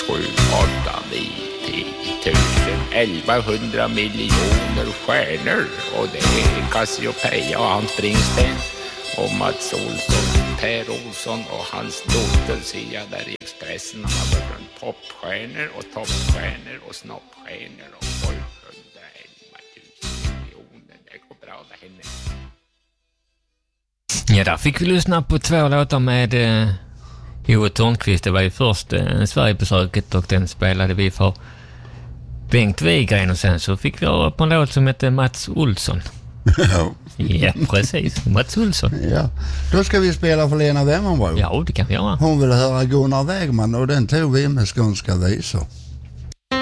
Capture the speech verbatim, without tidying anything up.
sju, åtta, nio, tio tusen, elvahundra miljoner stjärnor. Och det är Cassiopeia och Hans Springsteen och Mats Olsson, Per Olsson och hans dotter ser jag där i Expressen. Han har varit en popstjärnor och toppstjärnor och snoppstjärnor och sjuhundraelva tusen miljoner. Det går bra det henne. Ja, där fick vi lyssna på två låtar med eh, Joe Törnqvist. Det var ju först eh, Sverigebesöket och den spelade vi för Bengt Wigren och sen så fick vi höra på en låt som hette Mats Olsson. Ja. Ja, precis. Mats Olsson. Ja. Då ska vi spela för Lena Wemmerbro. Ja, det kan vi göra. Hon vill höra Gunnar Wägman och den tog vi med skånska visor.